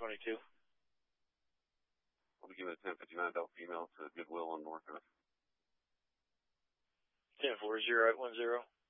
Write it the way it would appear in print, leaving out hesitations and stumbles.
22. We'll be giving a 1059 adult female to Goodwill and working it. 10-4, 0810.